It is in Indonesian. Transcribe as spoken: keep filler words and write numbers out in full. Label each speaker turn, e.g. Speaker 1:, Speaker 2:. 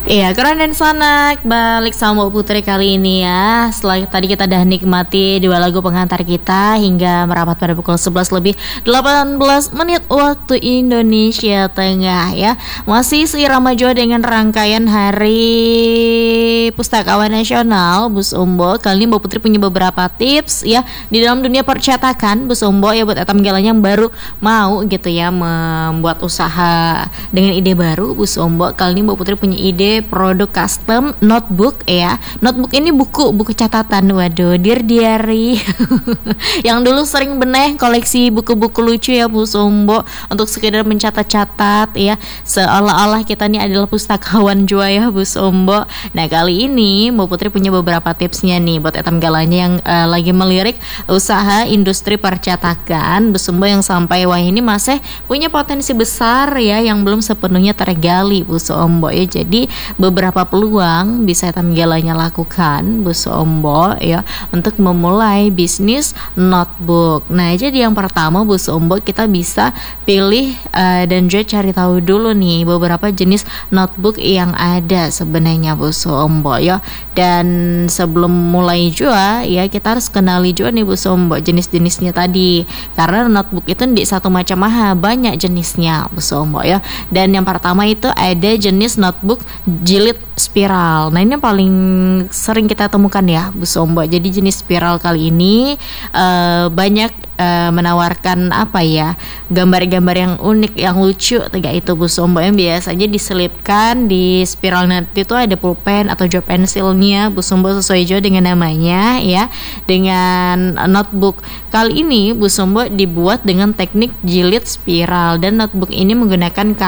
Speaker 1: Iya, keren dan Sanak balik sama Mbak Putri kali ini ya. Setelah tadi kita udah nikmati dua lagu pengantar kita hingga merapat pada pukul sebelas lebih delapan belas menit waktu Indonesia Tengah ya. Masih seirama jua dengan rangkaian Hari Pustakawan Nasional Bu Sumbo. Kali ini Mbak Putri punya beberapa tips ya di dalam dunia percetakan Bu Sumbo ya, buat etam galanya yang baru mau gitu ya membuat usaha dengan ide baru Bu Sumbo. Kali ini Mbak Putri punya ide produk custom notebook ya. Notebook ini buku buku catatan. Waduh, dear diary. Yang dulu sering beneh koleksi buku-buku lucu ya Bu Sumbo, untuk sekedar mencatat-catat ya, seolah-olah kita ini adalah pustakawan jua ya Bu Sumbo. Nah, kali ini Mbak Putri punya beberapa tipsnya nih buat etam galanya yang uh, lagi melirik usaha industri percetakan Bu Sumbo, yang sampai wah ini masih punya potensi besar ya yang belum sepenuhnya tergali Bu Sumbo ya. Jadi beberapa peluang bisa etam galanya lakukan Bu Sumbo ya untuk memulai bisnis notebook. Nah, jadi yang pertama Bu Sumbo, kita bisa pilih uh, dan juga cari tahu dulu nih beberapa jenis notebook yang ada sebenarnya Bu Sumbo ya. Dan sebelum mulai juga ya, kita harus kenali juga nih Bu Sumbo jenis-jenisnya tadi, karena notebook itu di satu macam maha banyak jenisnya Bu Sumbo ya. Dan yang pertama itu ada jenis notebook jilid spiral. Nah, ini yang paling sering kita temukan ya Bu Sumbo. Jadi jenis spiral kali ini uh, banyak uh, menawarkan apa ya, gambar-gambar yang unik, yang lucu tiga itu Bu Sumbo, yang biasanya diselipkan di spiral nanti itu ada pulpen atau juga pensilnya Bu Sumbo, sesuai juga dengan namanya ya. Dengan notebook kali ini Bu Sumbo dibuat dengan teknik jilid spiral, dan notebook ini menggunakan